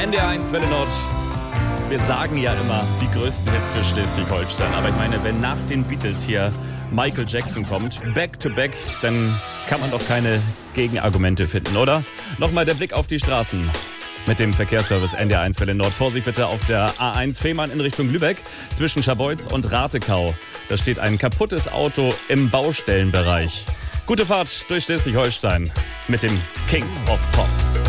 NDR1 Welle Nord. Wir sagen ja immer, die größten Hits für Schleswig-Holstein. Aber ich meine, wenn nach den Beatles hier Michael Jackson kommt, back to back, dann kann man doch keine Gegenargumente finden, oder? Nochmal der Blick auf die Straßen mit dem Verkehrsservice NDR1 Welle Nord. Vorsicht bitte auf der A1 Fehmarn in Richtung Lübeck zwischen Scharbeutz und Ratekau. Da steht ein kaputtes Auto im Baustellenbereich. Gute Fahrt durch Schleswig-Holstein mit dem King of Pop.